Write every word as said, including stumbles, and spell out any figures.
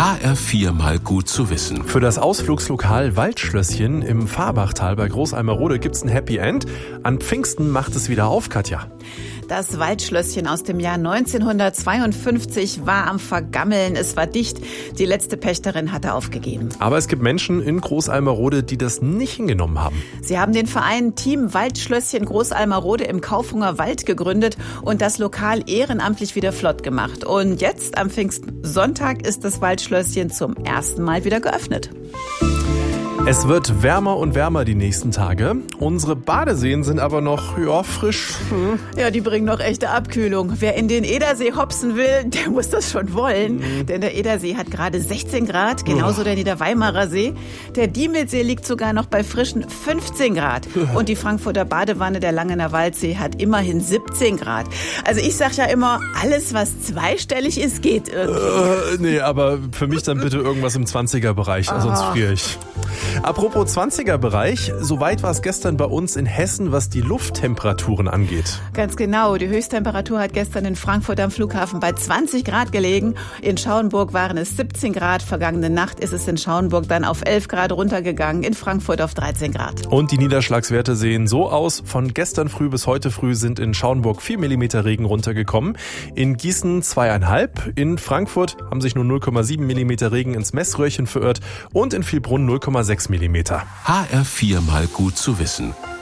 H R vier mal gut zu wissen. Für das Ausflugslokal Waldschlösschen im Fahrbachtal bei Großalmerode gibt's ein Happy End. An Pfingsten macht es wieder auf, Katja. Das Waldschlösschen aus dem Jahr neunzehnhundertzweiundfünfzig war am Vergammeln. Es war dicht. Die letzte Pächterin hatte aufgegeben. Aber es gibt Menschen in Großalmerode, die das nicht hingenommen haben. Sie haben den Verein Team Waldschlösschen Großalmerode im Kaufhunger Wald gegründet und das Lokal ehrenamtlich wieder flott gemacht. Und jetzt am Pfingstsonntag ist das Waldschlösschen zum ersten Mal wieder geöffnet. Es wird wärmer und wärmer die nächsten Tage. Unsere Badeseen sind aber noch ja, frisch. Hm. Ja, die bringen noch echte Abkühlung. Wer in den Edersee hopsen will, der muss das schon wollen. Mhm. Denn der Edersee hat gerade sechzehn Grad, genauso oh. der Niederweimarer See. Der Diemelsee liegt sogar noch bei frischen fünfzehn Grad. Und die Frankfurter Badewanne, der Langener Waldsee, hat immerhin siebzehn Grad. Also ich sag ja immer, alles was zweistellig ist, geht irgendwie. Äh, nee, aber für mich dann bitte irgendwas im zwanziger-Bereich, oh. sonst friere ich. Apropos zwanziger-Bereich, soweit war es gestern bei uns in Hessen, was die Lufttemperaturen angeht. Ganz genau, die Höchsttemperatur hat gestern in Frankfurt am Flughafen bei zwanzig Grad gelegen. In Schauenburg waren es siebzehn Grad, vergangene Nacht ist es in Schauenburg dann auf elf Grad runtergegangen, in Frankfurt auf dreizehn Grad. Und die Niederschlagswerte sehen so aus, von gestern früh bis heute früh sind in Schauenburg vier Millimeter Regen runtergekommen, in Gießen zweieinhalb, in Frankfurt haben sich nur null Komma sieben Millimeter Regen ins Messröhrchen verirrt und in Vielbrunn null Komma sechs Millimeter. H R vier mal gut zu wissen.